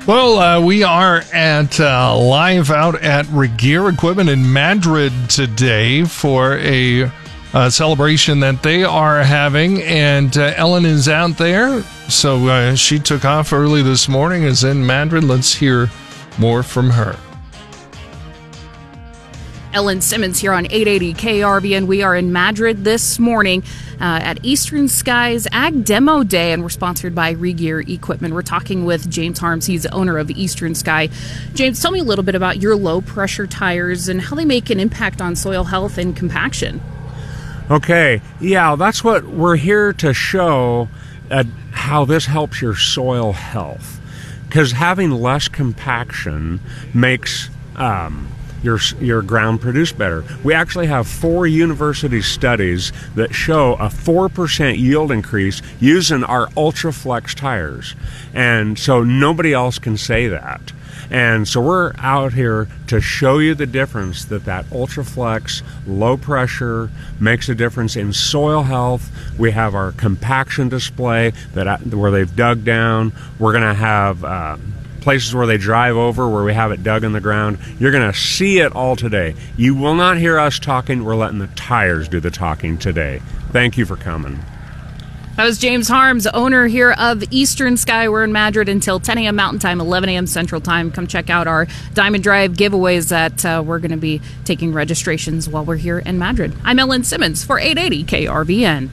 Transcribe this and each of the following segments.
Well, we are at live out at Regear Equipment in Madrid today for a celebration that they are having, and Ellen is out there, so she took off early this morning, is in Madrid. Let's hear more from her. Ellen Simmons here on 880 KRVN. We are in Madrid this morning at Eastern Sky's Ag Demo Day, and we're sponsored by Regear Equipment. We're talking with James Harms. He's the owner of Eastern Sky. James, tell me a little bit about your low-pressure tires and how they make an impact on soil health and compaction. Okay, yeah, that's what we're here to show, how this helps your soil health. Because having less compaction makes your ground produce better. We actually have 4 university studies that show a 4% yield increase using our Ultraflex tires. And so nobody else can say that. And so we're out here to show you the difference that Ultraflex low pressure makes a difference in soil health. We have our compaction display where they've dug down. We're going to have places where they drive over, where we have it dug in the ground. You're going to see it all today. You will not hear us talking. We're letting the tires do the talking today. Thank you for coming. That was James Harms, owner here of Eastern Sky. We're in Madrid until 10 a.m. Mountain Time, 11 a.m. Central Time. Come check out our Diamond Drive giveaways that we're going to be taking registrations while we're here in Madrid. I'm Ellen Simmons for 880 KRVN.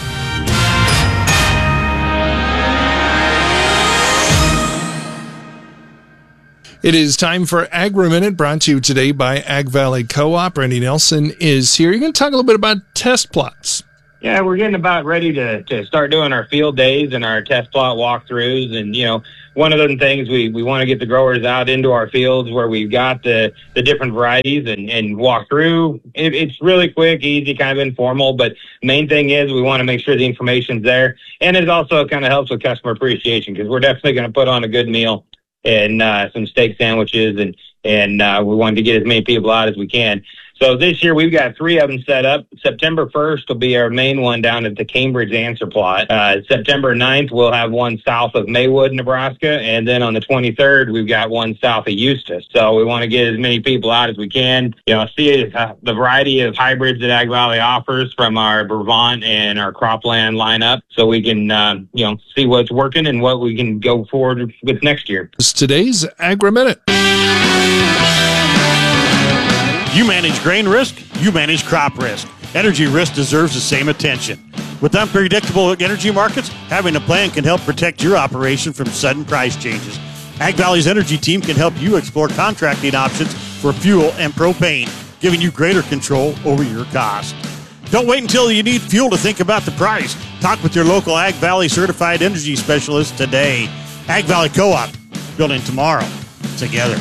It is time for Agri-Minute, brought to you today by Ag Valley Co-op. Randy Nelson is here. You're going to talk a little bit about test plots. Yeah, we're getting about ready to start doing our field days and our test plot walkthroughs. And, one of the things we want to get the growers out into our fields where we've got the different varieties and walk through. It's really quick, easy, kind of informal. But main thing is we want to make sure the information's there. And it also kind of helps with customer appreciation, because we're definitely going to put on a good meal and some steak sandwiches, and we wanted to get as many people out as we can. So this year we've got 3 of them set up. September 1st will be our main one down at the Cambridge Answer Plot. September 9th we'll have one south of Maywood, Nebraska, and then on the 23rd we've got one south of Eustis. So we want to get as many people out as we can. See the variety of hybrids that Ag Valley offers from our Brevant and our Cropland lineup, so we can see what's working and what we can go forward with next year. It's today's Agri-Minute. You manage grain risk, you manage crop risk. Energy risk deserves the same attention. With unpredictable energy markets, having a plan can help protect your operation from sudden price changes. Ag Valley's energy team can help you explore contracting options for fuel and propane, giving you greater control over your cost. Don't wait until you need fuel to think about the price. Talk with your local Ag Valley certified energy specialist today. Ag Valley Co-op, building tomorrow together.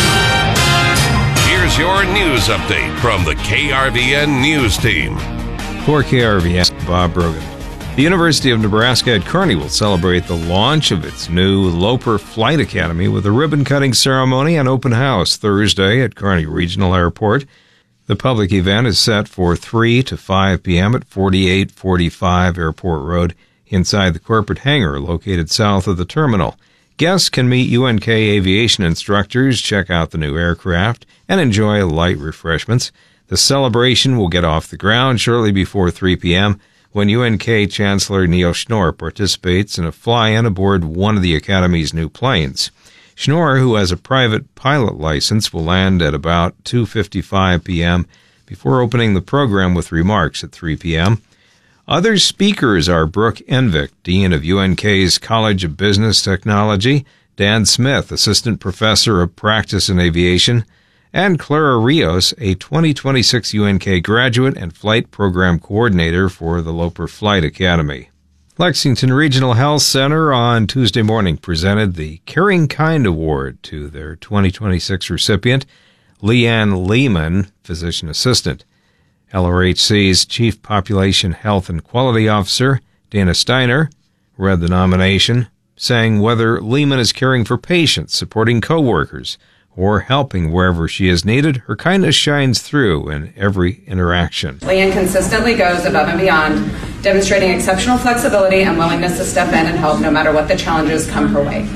Here's your news update from the KRVN News Team. For KRVN, Bob Brogan. The University of Nebraska at Kearney will celebrate the launch of its new Loper Flight Academy with a ribbon-cutting ceremony and open house Thursday at Kearney Regional Airport. The public event is set for 3 to 5 p.m. at 4845 Airport Road inside the corporate hangar located south of the terminal. Guests can meet UNK aviation instructors, check out the new aircraft, and enjoy light refreshments. The celebration will get off the ground shortly before 3 p.m. when UNK Chancellor Neil Schnorr participates in a fly-in aboard one of the Academy's new planes. Schnorr, who has a private pilot license, will land at about 2:55 p.m. before opening the program with remarks at 3 p.m. Other speakers are Brooke Envik, Dean of UNK's College of Business Technology, Dan Smith, Assistant Professor of Practice in Aviation, and Clara Rios, a 2026 UNK graduate and flight program coordinator for the Loper Flight Academy. Lexington Regional Health Center on Tuesday morning presented the Caring Kind Award to their 2026 recipient, Leanne Lehman, physician assistant. LRHC's Chief Population Health and Quality Officer, Dana Steiner, read the nomination, saying whether Lehman is caring for patients, supporting coworkers, or helping wherever she is needed, her kindness shines through in every interaction. Leanne consistently goes above and beyond, demonstrating exceptional flexibility and willingness to step in and help no matter what the challenges come her way. She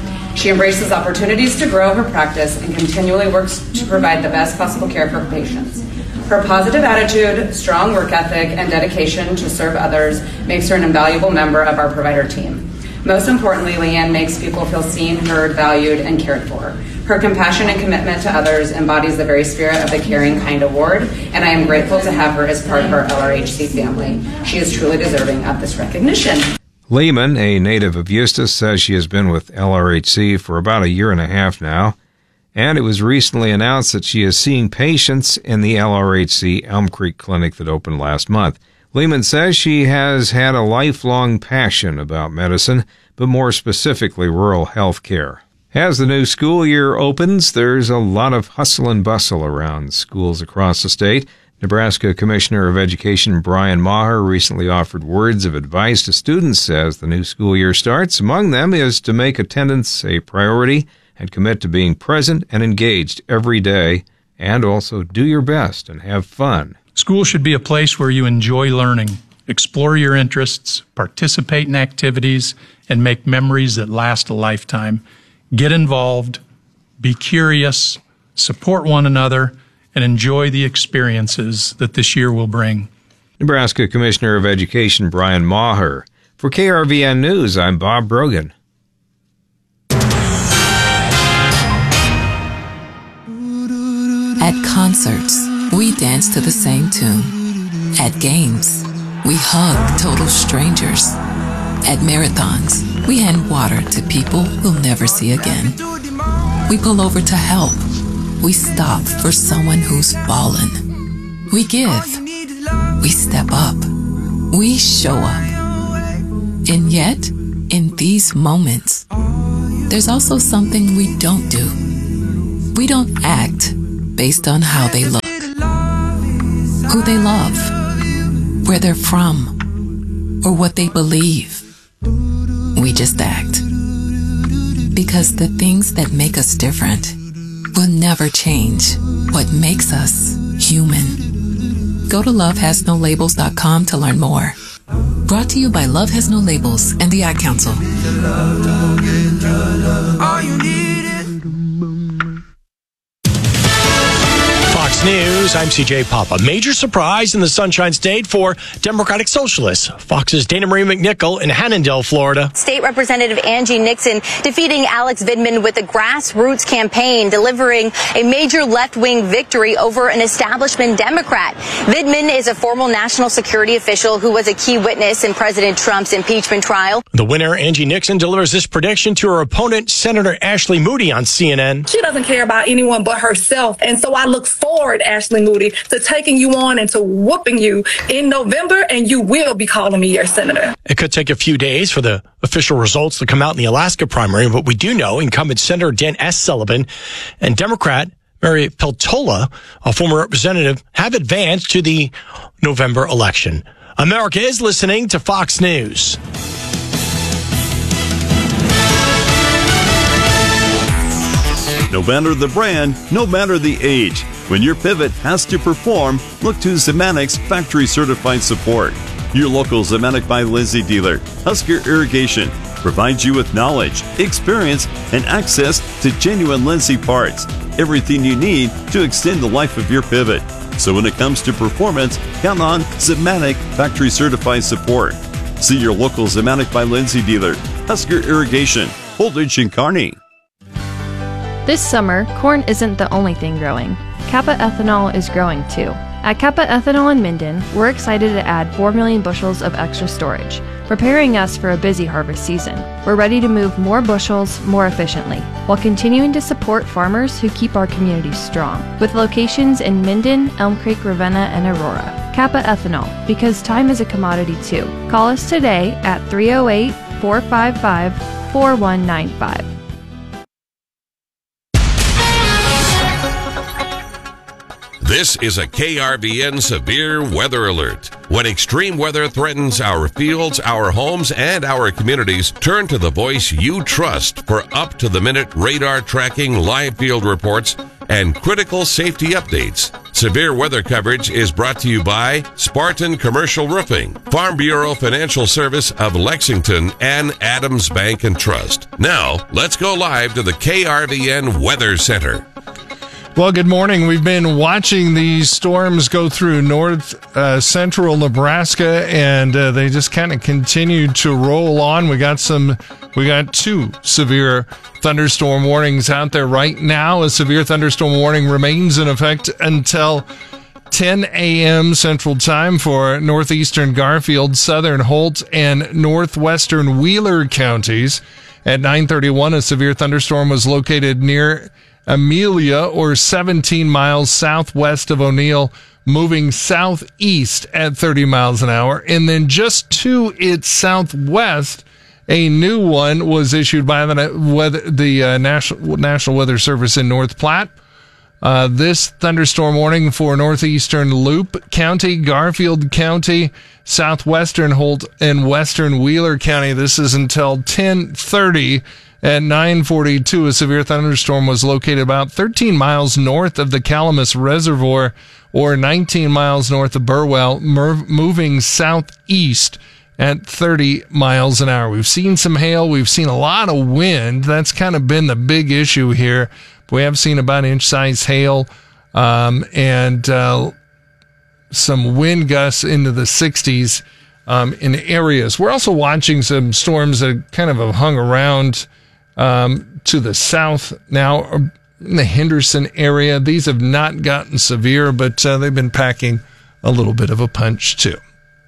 She embraces opportunities to grow her practice and continually works to provide the best possible care for her patients. Her positive attitude, strong work ethic, and dedication to serve others makes her an invaluable member of our provider team. Most importantly, Leanne makes people feel seen, heard, valued, and cared for. Her compassion and commitment to others embodies the very spirit of the Caring Kind Award, and I am grateful to have her as part of our LRHC family. She is truly deserving of this recognition. Lehman, a native of Eustis, says she has been with LRHC for about a year and a half now, and it was recently announced that she is seeing patients in the LRHC Elm Creek Clinic that opened last month. Lehman says she has had a lifelong passion about medicine, but more specifically rural health care. As the new school year opens, there's a lot of hustle and bustle around schools across the state. Nebraska Commissioner of Education Brian Maher recently offered words of advice to students as the new school year starts. Among them is to make attendance a priority and commit to being present and engaged every day, and also do your best and have fun. School should be a place where you enjoy learning, explore your interests, participate in activities, and make memories that last a lifetime. Get involved, be curious, support one another, and enjoy the experiences that this year will bring. Nebraska Commissioner of Education Brian Maher. For KRVN News, I'm Bob Brogan. At concerts, we dance to the same tune. At games, we hug total strangers. At marathons, we hand water to people we'll never see again. We pull over to help. We stop for someone who's fallen. We give. We step up. We show up. And yet, in these moments, there's also something we don't do. We don't act based on how they look, who they love, where they're from, or what they believe. We just act. Because the things that make us different will never change what makes us human. Go to lovehasnolabels.com to learn more. Brought to you by Love Has No Labels and the Ad Council. Fox News, I'm CJ Papa. Major surprise in the Sunshine State for Democratic Socialists. Fox's Dana Marie McNichol in Hannondale, Florida. State Representative Angie Nixon defeating Alex Vidman with a grassroots campaign, delivering a major left-wing victory over an establishment Democrat. Vidman is a former national security official who was a key witness in President Trump's impeachment trial. The winner, Angie Nixon, delivers this prediction to her opponent, Senator Ashley Moody, on CNN. She doesn't care about anyone but herself, and so I look forward, Ashley Moody, to taking you on and to whooping you in November, and you will be calling me your senator. It could take a few days for the official results to come out in the Alaska primary, but we do know incumbent Senator Dan S. Sullivan and Democrat Mary Peltola, a former representative, have advanced to the November election. America is listening to Fox News. No matter the brand, no matter the age, when your pivot has to perform, look to Zemanic's factory certified support. Your local Zemanic by Lindsay dealer, Husker Irrigation, provides you with knowledge, experience, and access to genuine Lindsay parts. Everything you need to extend the life of your pivot. So when it comes to performance, count on Zemanic factory certified support. See your local Zemanic by Lindsay dealer, Husker Irrigation, Holdridge and Kearney. This summer, corn isn't the only thing growing. Kappa Ethanol is growing too. At Kappa Ethanol in Minden, we're excited to add 4 million bushels of extra storage, preparing us for a busy harvest season. We're ready to move more bushels more efficiently, while continuing to support farmers who keep our communities strong, with locations in Minden, Elm Creek, Ravenna, and Aurora. Kappa Ethanol, because time is a commodity too. Call us today at 308-455-4195. This is a KRVN severe weather alert. When extreme weather threatens our fields, our homes, and our communities, turn to the voice you trust for up-to-the-minute radar tracking, live field reports, and critical safety updates. Severe weather coverage is brought to you by Spartan Commercial Roofing, Farm Bureau Financial Service of Lexington, and Adams Bank and Trust. Now, let's go live to the KRVN Weather Center. Well, good morning. We've been watching these storms go through central Nebraska, and they just kind of continue to roll on. We got two severe thunderstorm warnings out there right now. A severe thunderstorm warning remains in effect until 10 a.m. Central Time for northeastern Garfield, southern Holt, and northwestern Wheeler counties. At 9:31, a severe thunderstorm was located near Amelia, or 17 miles southwest of O'Neill, moving southeast at 30 miles an hour. And then just to its southwest, a new one was issued by the National Weather Service in North Platte. This thunderstorm warning for northeastern Loup County, Garfield County, southwestern Holt, and western Wheeler County. This is until 10:30. At 9:42, a severe thunderstorm was located about 13 miles north of the Calamus Reservoir, or 19 miles north of Burwell, moving southeast at 30 miles an hour. We've seen some hail. We've seen a lot of wind. That's kind of been the big issue here. We have seen about inch-size hail and some wind gusts into the 60s in areas. We're also watching some storms that kind of have hung around to the south now in the Henderson area. These have not gotten severe, but they've been packing a little bit of a punch too.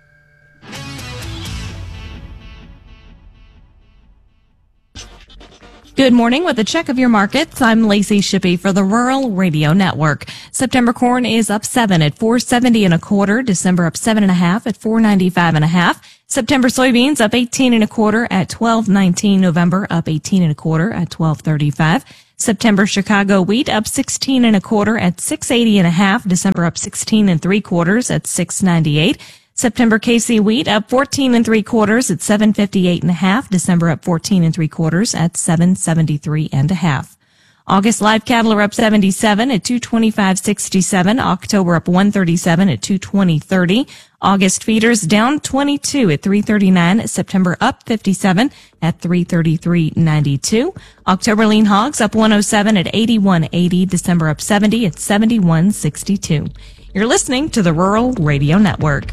Good morning. With a check of your markets, I'm Lacey Shippey for the Rural Radio Network. September corn is up 7 at $4.70 December up 7.5 at $4.95 September soybeans up 18.25 at $12.19. November up 18.25 at $12.35. September Chicago wheat up 16.25 at $6.80.5. December up 16.75 at $6.98. September KC wheat up 14.75 at $7.58.5. December up 14.75 at $7.73.5. August live cattle are up 77 at $225.67. October up 137 at $220.30. August feeders down 22 at $339. September up 57 at $333.92. October lean hogs up 107 at $81.80. December up 70 at $71.62. You're listening to the Rural Radio Network.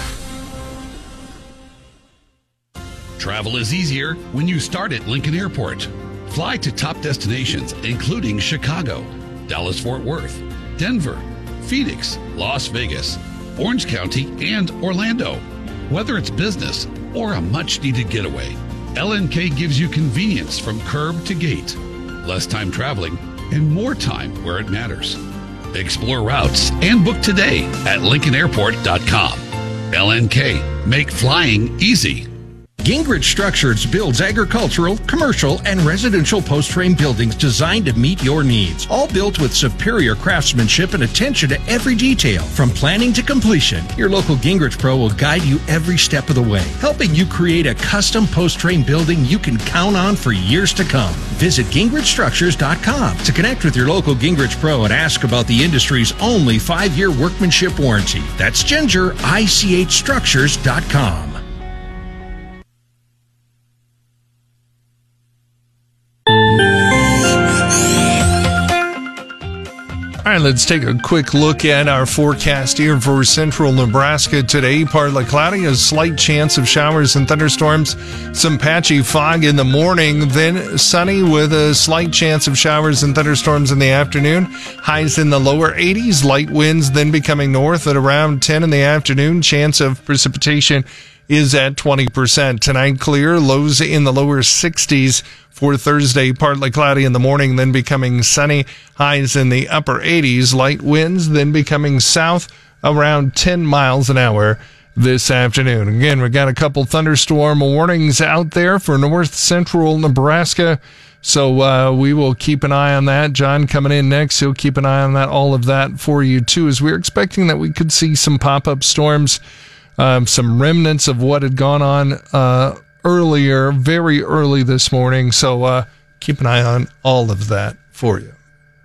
Travel is easier when you start at Lincoln Airport. Fly to top destinations including Chicago, Dallas-Fort Worth, Denver, Phoenix, Las Vegas, Orange County, and Orlando. Whether it's business or a much-needed getaway, LNK gives you convenience from curb to gate, less time traveling, and more time where it matters. Explore routes and book today at LincolnAirport.com. LNK, make flying easy. Gingrich Structures builds agricultural, commercial, and residential post-frame buildings designed to meet your needs. All built with superior craftsmanship and attention to every detail. From planning to completion, your local Gingrich Pro will guide you every step of the way, helping you create a custom post-frame building you can count on for years to come. Visit GingrichStructures.com to connect with your local Gingrich Pro and ask about the industry's only 5-year workmanship warranty. That's GingerICHStructures.com. All right, let's take a quick look at our forecast here for central Nebraska today. Partly cloudy, a slight chance of showers and thunderstorms, some patchy fog in the morning, then sunny with a slight chance of showers and thunderstorms in the afternoon. Highs in the lower 80s, light winds then becoming north at around 10 in the afternoon. Chance of precipitation is at 20%. Tonight clear, lows in the lower 60s. For Thursday, partly cloudy in the morning, then becoming sunny. Highs in the upper 80s. Light winds, then becoming south around 10 miles an hour this afternoon. Again, we've got a couple thunderstorm warnings out there for north central Nebraska. So we will keep an eye on that. John coming in next. He'll keep an eye on that, all of that for you, too, as we're expecting that we could see some pop-up storms, some remnants of what had gone on earlier, very early this morning. So keep an eye on all of that for you.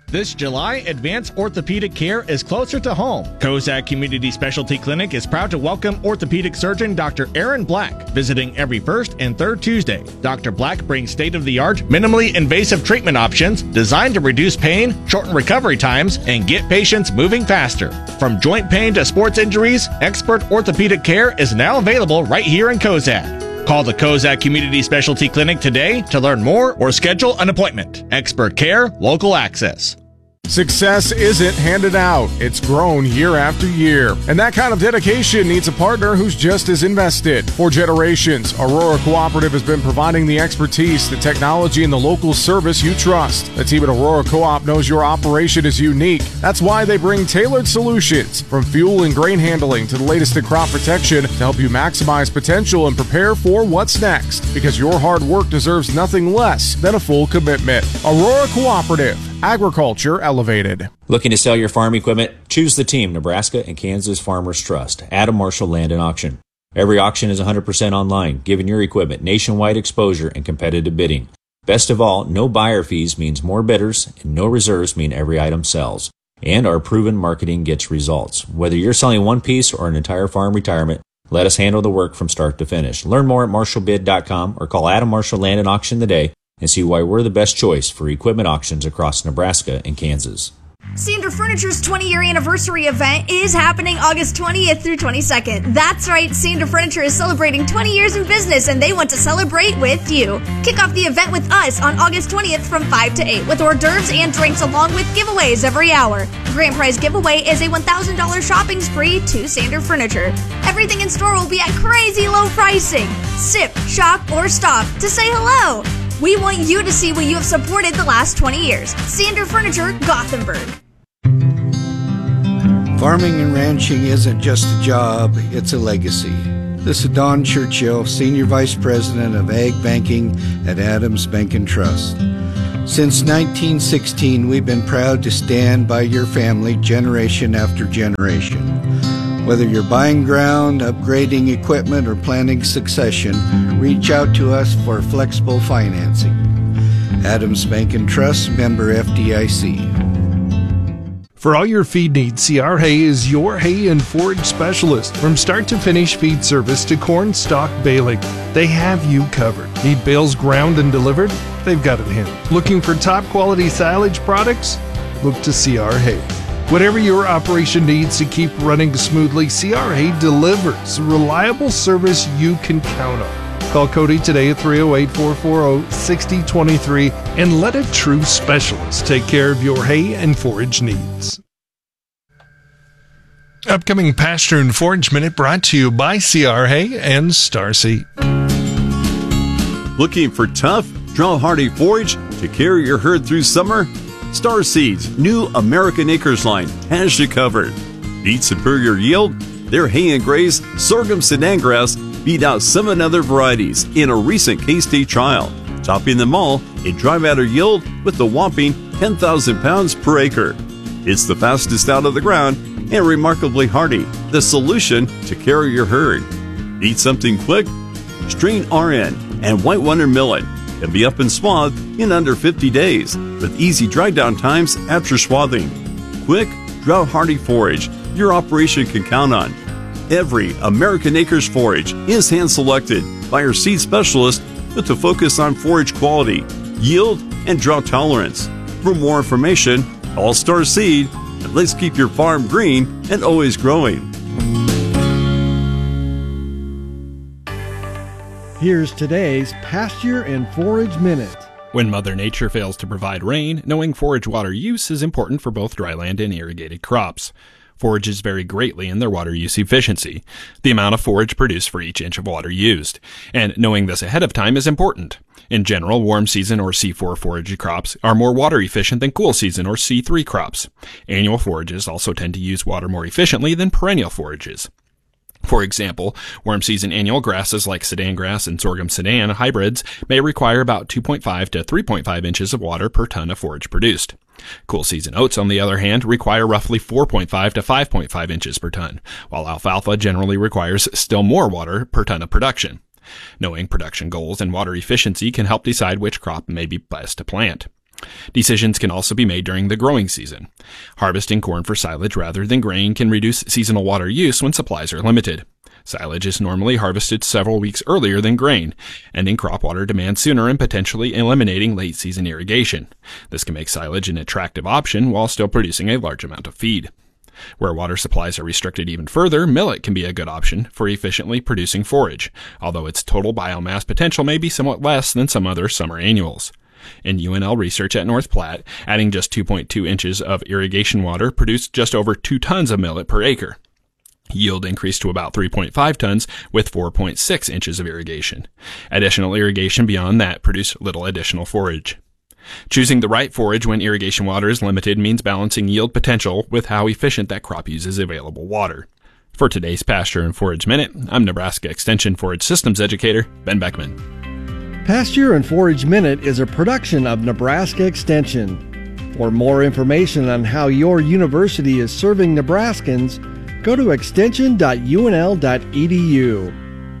This July, advanced orthopedic care is closer to home. Kozak Community Specialty Clinic is proud to welcome orthopedic surgeon Dr. Aaron Black, visiting every first and third Tuesday. Dr. Black brings state-of-the-art, minimally invasive treatment options designed to reduce pain, shorten recovery times, and get patients moving faster. From joint pain to sports injuries, expert orthopedic care is now available right here in Kozak. Call the Kozak Community Specialty Clinic today to learn more or schedule an appointment. Expert care, local access. Success isn't handed out, it's grown year after year. And that kind of dedication needs a partner who's just as invested. For generations, Aurora Cooperative has been providing the expertise, the technology, and the local service you trust. The team at Aurora Co-op knows your operation is unique. That's why they bring tailored solutions, from fuel and grain handling to the latest in crop protection, to help you maximize potential and prepare for what's next. Because your hard work deserves nothing less than a full commitment. Aurora Cooperative. Agriculture elevated. Looking to sell your farm equipment? Choose the team Nebraska and Kansas Farmers Trust. Adam Marshall Land and Auction. Every auction is 100% online, giving your equipment nationwide exposure and competitive bidding. Best of all, no buyer fees means more bidders, and no reserves mean every item sells. And our proven marketing gets results. Whether you're selling one piece or an entire farm retirement, let us handle the work from start to finish. Learn more at marshallbid.com or call Adam Marshall Land and Auction today and see why we're the best choice for equipment auctions across Nebraska and Kansas. Sander Furniture's 20-year anniversary event is happening August 20th through 22nd. That's right, Sander Furniture is celebrating 20 years in business, and they want to celebrate with you. Kick off the event with us on August 20th from 5 to 8 with hors d'oeuvres and drinks along with giveaways every hour. The grand prize giveaway is a $1,000 shopping spree to Sander Furniture. Everything in store will be at crazy low pricing. Sip, shop, or stop to say hello. We want you to see what you have supported the last 20 years. Sander Furniture, Gothenburg. Farming and ranching isn't just a job, it's a legacy. This is Don Churchill, Senior Vice President of Ag Banking at Adams Bank and Trust. Since 1916, we've been proud to stand by your family generation after generation. Whether you're buying ground, upgrading equipment, or planning succession, reach out to us for flexible financing. Adams Bank and Trust, member FDIC. For all your feed needs, CR Hay is your hay and forage specialist. From start to finish feed service to corn stalk baling, they have you covered. Need bales ground and delivered? They've got it handled. Looking for top quality silage products? Look to CR Hay. Whatever your operation needs to keep running smoothly, CR Hay delivers reliable service you can count on. Call Cody today at 308-440-6023 and let a true specialist take care of your hay and forage needs. Upcoming Pasture and Forage Minute brought to you by CR Hay and Starseed. Looking for tough, drought-hardy forage to carry your herd through summer? Starseed's new American Acres line has you covered. Need superior yield? Their hay and graze sorghum Sudan grass beat out 7 other varieties in a recent K-State trial, topping them all in dry matter yield with a whopping 10,000 pounds per acre. It's the fastest out of the ground and remarkably hardy, the solution to carry your herd. Need something quick? Strain RN and White Wonder Millet can be up and swathed in under 50 days with easy dry down times after swathing. Quick, drought-hardy forage your operation can count on. Every American Acres forage is hand-selected by our seed specialist with a focus on forage quality, yield, and drought tolerance. For more information, call Starseed, and let's keep your farm green and always growing. Here's today's Pasture and Forage Minute. When Mother Nature fails to provide rain, knowing forage water use is important for both dryland and irrigated crops. Forages vary greatly in their water use efficiency, the amount of forage produced for each inch of water used, and knowing this ahead of time is important. In general, warm season or C4 forage crops are more water efficient than cool season or C3 crops. Annual forages also tend to use water more efficiently than perennial forages. For example, warm season annual grasses like Sudan grass and sorghum Sudan hybrids may require about 2.5 to 3.5 inches of water per ton of forage produced. Cool season oats, on the other hand, require roughly 4.5 to 5.5 inches per ton, while alfalfa generally requires still more water per ton of production. Knowing production goals and water efficiency can help decide which crop may be best to plant. Decisions can also be made during the growing season. Harvesting corn for silage rather than grain can reduce seasonal water use when supplies are limited. Silage is normally harvested several weeks earlier than grain, ending crop water demand sooner and potentially eliminating late-season irrigation. This can make silage an attractive option while still producing a large amount of feed. Where water supplies are restricted even further, millet can be a good option for efficiently producing forage, although its total biomass potential may be somewhat less than some other summer annuals. In UNL research at North Platte, adding just 2.2 inches of irrigation water produced just over 2 tons of millet per acre. Yield increased to about 3.5 tons with 4.6 inches of irrigation. Additional irrigation beyond that produced little additional forage. Choosing the right forage when irrigation water is limited means balancing yield potential with how efficient that crop uses available water. For today's Pasture and Forage Minute, I'm Nebraska Extension Forage Systems Educator Ben Beckman. Pasture and Forage Minute is a production of Nebraska Extension. For more information on how your university is serving Nebraskans, go to extension.unl.edu.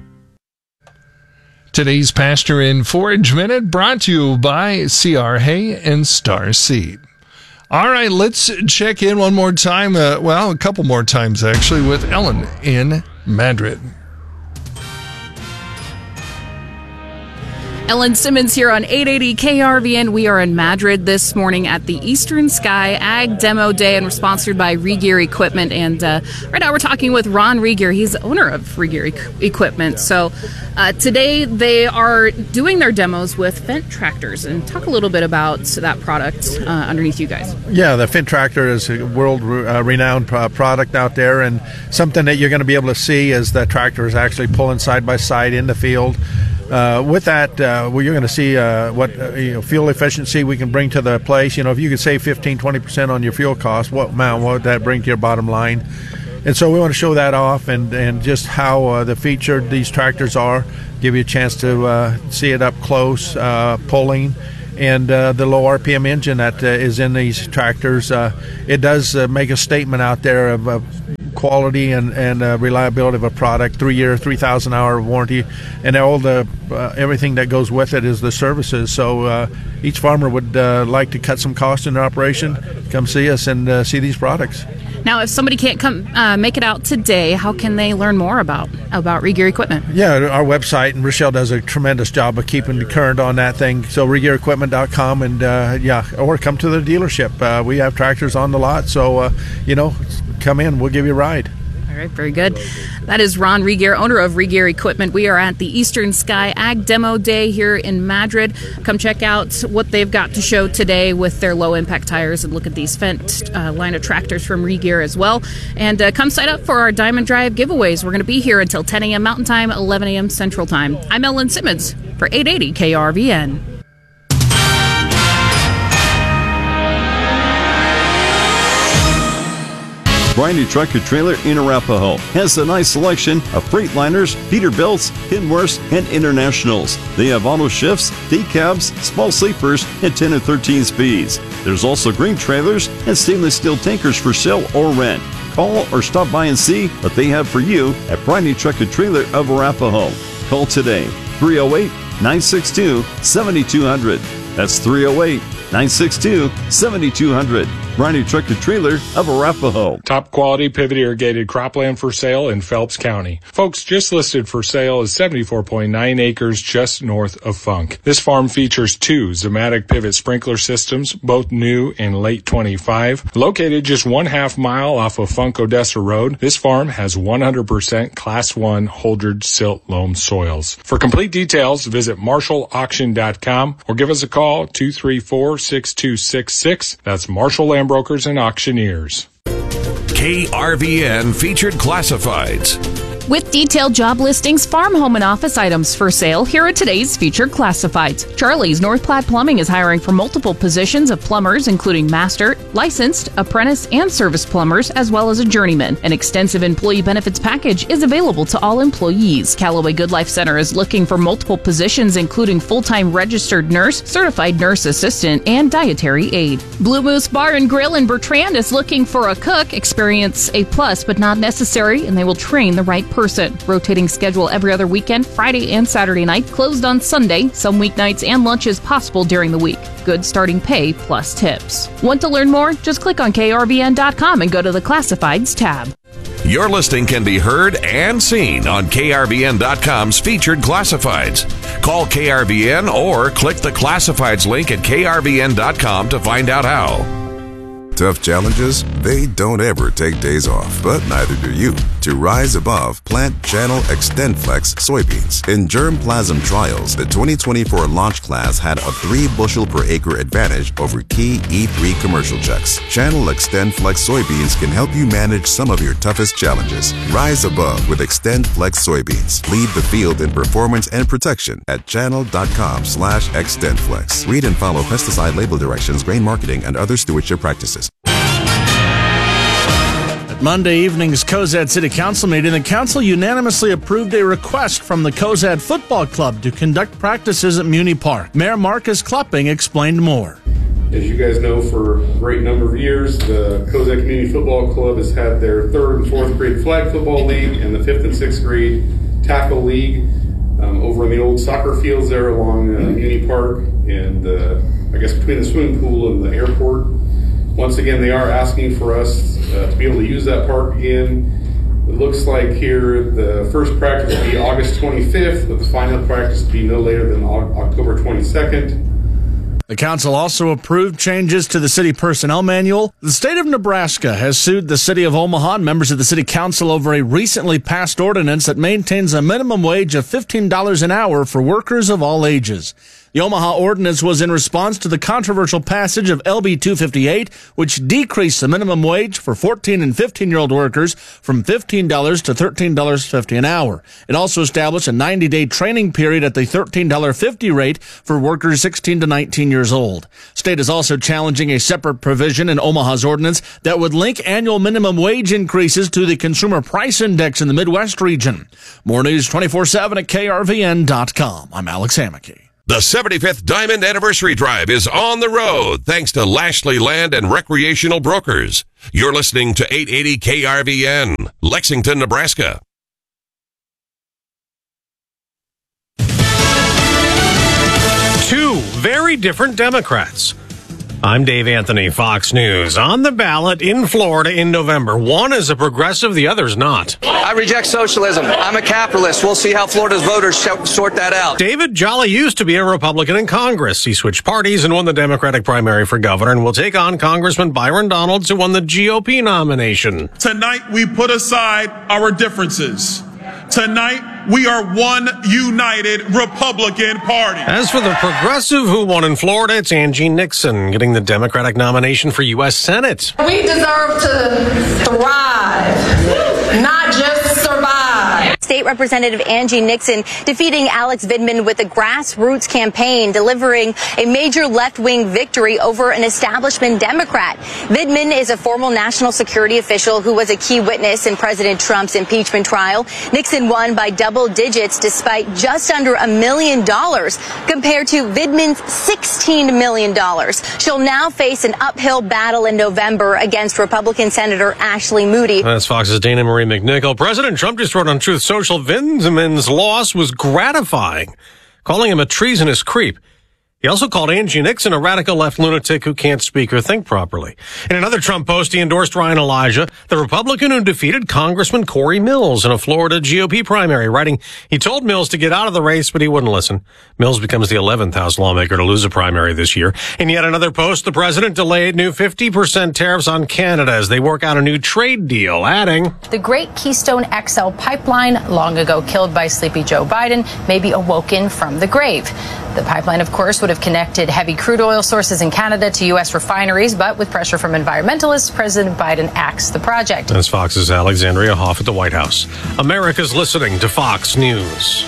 Today's Pasture and Forage Minute brought to you by CR Hay and Star Seed. All right, let's check in one more time, a couple more times actually, with Ellen in Madrid. Ellen Simmons here on 880 KRVN. We are in Madrid this morning at the Eastern Sky Ag Demo Day, and we're sponsored by Regear Equipment. And right now we're talking with Ron Regear. He's the owner of Regear Equipment. So today they are doing their demos with Fendt tractors. And talk a little bit about that product underneath you guys. Yeah, the Fendt tractor is a world-renowned product out there, and something that you're going to be able to see as the tractor is actually pulling side by side in the field. With that, you're going to see what fuel efficiency we can bring to the place. If you could save 15-20% on your fuel costs, what would that bring to your bottom line? And so we want to show that off and just how the featured these tractors are, give you a chance to see it up close, pulling, and the low RPM engine that is in these tractors. It does make a statement out there of quality and reliability of a product. 3-year, 3,000-hour warranty, and all the everything that goes with it is the services. So each farmer would like to cut some cost in their operation. Come see us and see these products. Now, if somebody can't come make it out today, how can they learn more about Regear Equipment? Yeah, our website, and Rochelle does a tremendous job of keeping current on that thing. So regearequipment.com, and or come to the dealership. We have tractors on the lot, so come in, we'll give you a ride. All right, very good. That is Ron Regear, owner of Regear Equipment. We are at the Eastern Sky Ag Demo Day here in Madrid. Come check out what they've got to show today with their low-impact tires, and look at these Fendt line of tractors from Regear as well. And come sign up for our Diamond Drive giveaways. We're going to be here until 10 a.m. Mountain Time, 11 a.m. Central Time. I'm Ellen Simmons for 880 KRVN. Briney Trucker Trailer in Arapahoe has a nice selection of Freightliners, Peterbilts, Kenworths, and Internationals. They have auto shifts, decabs, small sleepers, and 10 and 13 speeds. There's also green trailers and stainless steel tankers for sale or rent. Call or stop by and see what they have for you at Briney Trucker Trailer of Arapahoe. Call today, 308-962-7200. That's 308-962-7200. Briney Trucker Trailer of Arapahoe. Top quality pivot irrigated cropland for sale in Phelps County. Folks, just listed for sale is 74.9 acres just north of Funk. This farm features 2 Zematic pivot sprinkler systems, both new in late 25. Located just 1/2 mile off of Funk Odessa Road, this farm has 100% Class 1 Holdred silt loam soils. For complete details, visit marshallauction.com or give us a call 234-6266. That's Marshall Land Brokers and Auctioneers. KRVN Featured Classifieds. With detailed job listings, farm, home, and office items for sale, here are today's featured classifieds. Charlie's North Platte Plumbing is hiring for multiple positions of plumbers, including master, licensed, apprentice, and service plumbers, as well as a journeyman. An extensive employee benefits package is available to all employees. Callaway Good Life Center is looking for multiple positions, including full-time registered nurse, certified nurse assistant, and dietary aide. Blue Moose Bar and Grill in Bertrand is looking for a cook. Experience A+, but not necessary, and they will train the right person. person. Rotating schedule every other weekend, Friday and Saturday night, closed on Sunday, some weeknights and lunches possible during the week. Good starting pay plus tips. Want to learn more? Just click on krvn.com and go to the Classifieds tab. Your listing can be heard and seen on krvn.com's featured classifieds. Call KRVN or click the classifieds link at krvn.com to find out how. Tough challenges, they don't ever take days off, but neither do you. To rise above, plant Channel XtendFlex soybeans. In germplasm trials, the 2024 launch class had a 3-bushel per acre advantage over key E3 commercial checks. Channel XtendFlex soybeans can help you manage some of your toughest challenges. Rise above with XtendFlex soybeans. Lead the field in performance and protection at channel.com/XtendFlex. Read and follow pesticide label directions, grain marketing, and other stewardship practices. At Monday evening's Cozad City Council meeting, the council unanimously approved a request from the Cozad Football Club to conduct practices at Muni Park. Mayor Marcus Klupping explained more. As you guys know, for a great number of years, the Cozad Community Football Club has had their 3rd and 4th grade flag football league and the 5th and 6th grade tackle league over in the old soccer fields there along Muni Park and I guess between the swimming pool and the airport. Once again, they are asking for us to be able to use that park again. It looks like here the first practice will be August 25th, with the final practice to be no later than October 22nd. The council also approved changes to the city personnel manual. The state of Nebraska has sued the city of Omaha and members of the city council over a recently passed ordinance that maintains a minimum wage of $15 an hour for workers of all ages. The Omaha ordinance was in response to the controversial passage of LB 258, which decreased the minimum wage for 14 and 15-year-old workers from $15 to $13.50 an hour. It also established a 90-day training period at the $13.50 rate for workers 16 to 19 years old. State is also challenging a separate provision in Omaha's ordinance that would link annual minimum wage increases to the Consumer Price Index in the Midwest region. More news 24/7 at krvn.com. I'm Alex Hammackey. The 75th Diamond Anniversary Drive is on the road thanks to Lashley Land and Recreational Brokers. You're listening to 880 KRVN, Lexington, Nebraska. Two very different Democrats. I'm Dave Anthony, Fox News. On the ballot in Florida in November. One is a progressive, the other's not. I reject socialism. I'm a capitalist. We'll see how Florida's voters sort that out. David Jolly used to be a Republican in Congress. He switched parties and won the Democratic primary for governor and will take on Congressman Byron Donalds, who won the GOP nomination. Tonight, we put aside our differences. Tonight, we are one united Republican Party. As for the progressive who won in Florida, it's Angie Nixon getting the Democratic nomination for U.S. Senate. We deserve to thrive, not just survive. State Representative Angie Nixon defeating Alex Vidman with a grassroots campaign, delivering a major left-wing victory over an establishment Democrat. Vidman is a former national security official who was a key witness in President Trump's impeachment trial. Nixon won by double digits despite just under $1 million compared to Vidman's $16 million. She'll now face an uphill battle in November against Republican Senator Ashley Moody. That's Fox's Dana Marie McNichol. President Trump just wrote on Truth Social Vidman's loss was gratifying, calling him a treasonous creep. He also called Angie Nixon a radical left lunatic who can't speak or think properly. In another Trump post, he endorsed Ryan Elijah, the Republican who defeated Congressman Corey Mills in a Florida GOP primary, writing, he told Mills to get out of the race, but he wouldn't listen. Mills becomes the 11th House lawmaker to lose a primary this year. In yet another post, the president delayed new 50% tariffs on Canada as they work out a new trade deal, adding, the great Keystone XL pipeline, long ago killed by sleepy Joe Biden, may be awoken from the grave. The pipeline, of course, would have connected heavy crude oil sources in Canada to U.S. refineries, but with pressure from environmentalists, President Biden axed the project. That's Fox's Alexandria Hoff at the White House. America's listening to Fox News.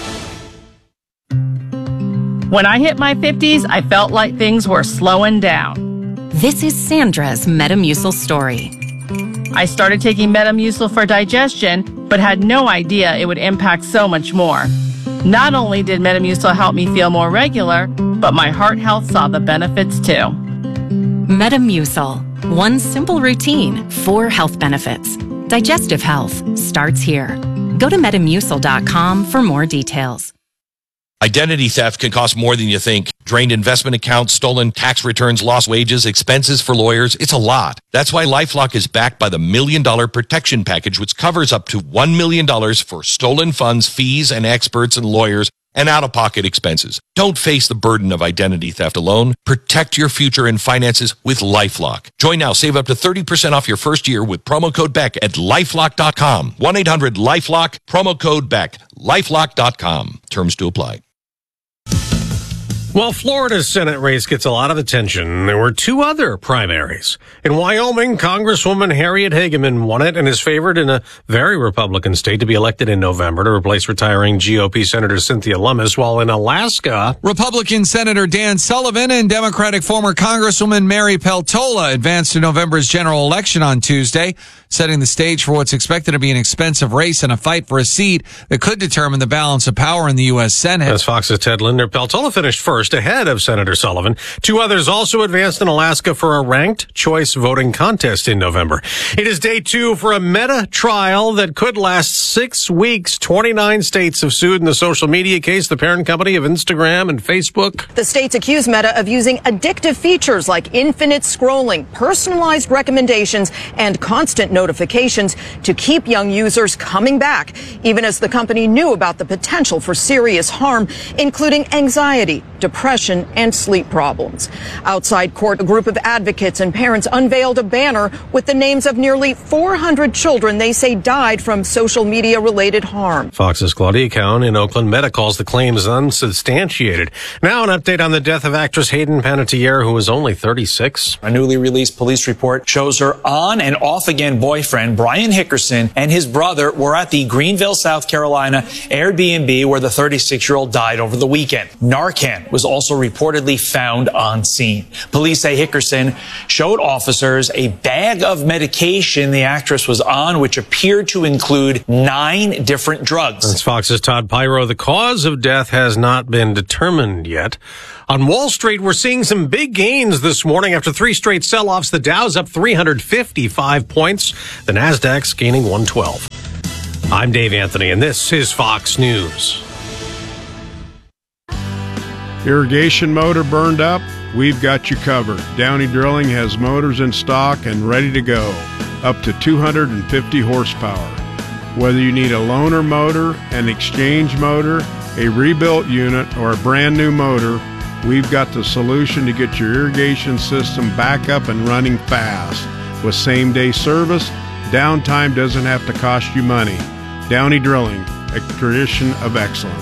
When I hit my 50s, I felt like things were slowing down. This is Sandra's Metamucil story. I started taking Metamucil for digestion, but had no idea it would impact so much more. Not only did Metamucil help me feel more regular, but my heart health saw the benefits too. Metamucil. One simple routine, 4 health benefits. Digestive health starts here. Go to Metamucil.com for more details. Identity theft can cost more than you think. Drained investment accounts, stolen tax returns, lost wages, expenses for lawyers. It's a lot. That's why LifeLock is backed by the $1 Million Protection Package, which covers up to $1 million for stolen funds, fees, and experts and lawyers, and out-of-pocket expenses. Don't face the burden of identity theft alone. Protect your future and finances with LifeLock. Join now. Save up to 30% off your first year with promo code BECK at LifeLock.com. 1-800-LifeLock, promo code BECK. LifeLock.com. Terms to apply. Well, Florida's Senate race gets a lot of attention. There were two other primaries. In Wyoming, Congresswoman Harriet Hageman won it and is favored in a very Republican state to be elected in November to replace retiring GOP Senator Cynthia Lummis, while in Alaska, Republican Senator Dan Sullivan and Democratic former Congresswoman Mary Peltola advanced to November's general election on Tuesday, setting the stage for what's expected to be an expensive race and a fight for a seat that could determine the balance of power in the U.S. Senate. As Fox's Ted Linder, Peltola finished first ahead of Senator Sullivan. Two others also advanced in Alaska for a ranked choice voting contest in November. It is day 2 for a Meta trial that could last 6 weeks. 29 states have sued in the social media case, the parent company of Instagram and Facebook. The states accuse Meta of using addictive features like infinite scrolling, personalized recommendations, and constant notifications to keep young users coming back, even as the company knew about the potential for serious harm, including anxiety, depression, and sleep problems. Outside court, a group of advocates and parents unveiled a banner with the names of nearly 400 children they say died from social media-related harm. Fox's Claudia Cowan in Oakland. Meta calls the claims unsubstantiated. Now an update on the death of actress Hayden Panettiere, who was only 36. A newly released police report shows her on and off again boyfriend, Brian Hickerson, and his brother were at the Greenville, South Carolina Airbnb where the 36-year-old died over the weekend. Narcan was also reportedly found on scene. Police say Hickerson showed officers a bag of medication the actress was on, which appeared to include 9 different drugs. That's Fox's Todd Pyro. The cause of death has not been determined yet. On Wall Street, we're seeing some big gains this morning after 3 straight sell-offs. The Dow's up 355 points. The Nasdaq's gaining 112. I'm Dave Anthony, and this is Fox News. Irrigation motor burned up? We've got you covered. Downey Drilling has motors in stock and ready to go, up to 250 horsepower. Whether you need a loaner motor, an exchange motor, a rebuilt unit, or a brand new motor, we've got the solution to get your irrigation system back up and running fast. With same-day service, downtime doesn't have to cost you money. Downey Drilling, a tradition of excellence.